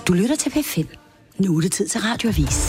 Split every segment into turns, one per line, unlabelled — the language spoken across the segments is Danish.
Du lytter til P5. Nu er det tid til Radioavis.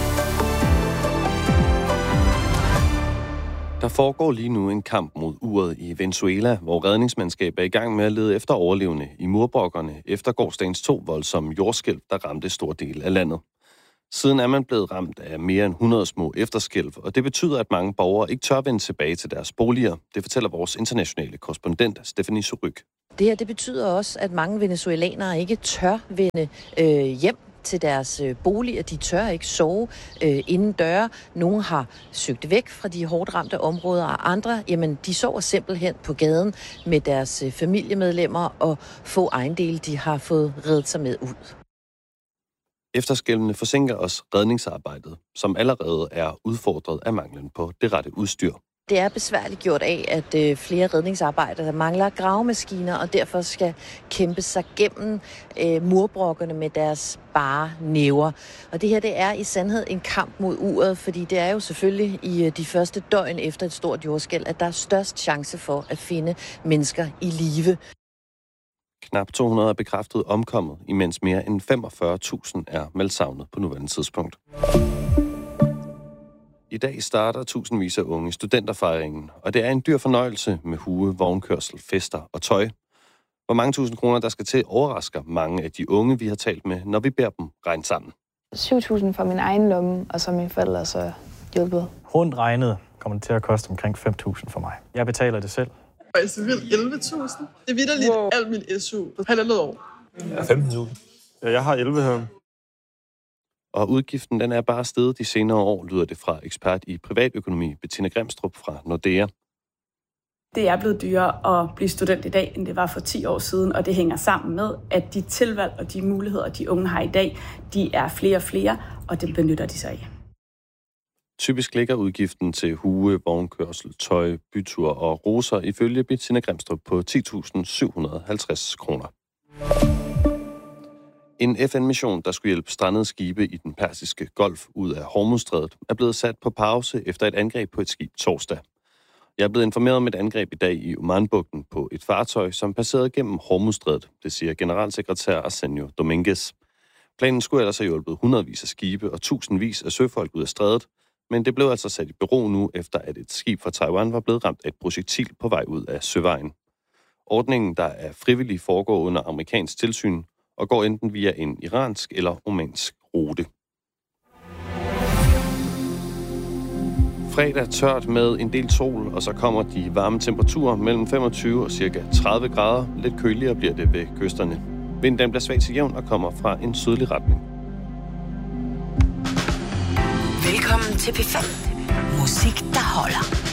Der foregår lige nu en kamp mod uret i Venezuela, hvor redningsmandskab er i gang med at lede efter overlevende i murbrokkerne efter gårsdagens 2 voldsomme jordskælv, der ramte stor del af landet. Siden er man blevet ramt af mere end 100 små efterskælv, og det betyder, at mange borgere ikke tør vende tilbage til deres boliger. Det fortæller vores internationale korrespondent, Stephanie Suryk.
Det her det betyder også, at mange venezuelanere ikke tør vende hjem til deres boliger. De tør ikke sove inden døre. Nogle har søgt væk fra de hårdt ramte områder, og andre, jamen, de sover simpelthen på gaden med deres familiemedlemmer og få ejendele, de har fået reddet sig med ud.
Efterskælvene forsinker også redningsarbejdet, som allerede er udfordret af manglen på det rette udstyr.
Det er besværligt gjort af, at flere redningsarbejdere mangler gravemaskiner, og derfor skal kæmpe sig gennem murbrokkerne med deres bare næver. Og det her, det er i sandhed en kamp mod uret, fordi det er jo selvfølgelig i de første døgn efter et stort jordskælv, at der er størst chance for at finde mennesker i live.
Knap 200 er bekræftet omkommet, imens mere end 45.000 er meldt savnet på nuværende tidspunkt. I dag starter tusindvis af unge studenterfejringen, og det er en dyr fornøjelse med hue, vognkørsel, fester og tøj. Hvor mange tusind kroner der skal til overrasker mange af de unge, vi har talt med, når vi beder dem regne sammen.
7.000 fra min egen lomme, og så mine forældre så hjulpet.
Rundt regnet kommer det til at koste omkring 5.000 for mig. Jeg betaler det selv.
Altså vildt 11.000. Det er vitterligt alt min SU på halvandet år.
Ja, 15.000.
Ja, jeg har 11 her.
Og udgiften den er bare steget de senere år, lyder det fra ekspert i privatøkonomi Bettina Grimstrup fra Nordea.
Det er blevet dyrere at blive student i dag, end det var for 10 år siden, og det hænger sammen med, at de tilvalg og de muligheder, de unge har i dag, de er flere og flere, og det benytter de sig af.
Typisk ligger udgiften til hue, vognkørsel, tøj, bytur og roser ifølge Bettina Grimstrup på 10.750 kroner. En FN-mission, der skulle hjælpe strandede skibe i den persiske golf ud af Hormuzstrædet, er blevet sat på pause efter et angreb på et skib torsdag. Jeg er blevet informeret om et angreb i dag i Omanbugten på et fartøj, som passerede gennem Hormuzstrædet, det siger generalsekretær Arsenio Dominguez. Planen skulle ellers have hjulpet hundredvis af skibe og tusindvis af søfolk ud af strædet, men det blev altså sat i bero nu, efter at et skib fra Taiwan var blevet ramt af et projektil på vej ud af søvejen. Ordningen, der er frivillig, foregår under amerikansk tilsyn og går enten via en iransk eller omansk rute. Fredag tørt med en del sol, og så kommer de varme temperaturer mellem 25 og ca. 30 grader. Lidt køligere bliver det ved kysterne. Vinden bliver svag til jævn og kommer fra en sydlig retning.
Velkommen til P5. Musik, der holder.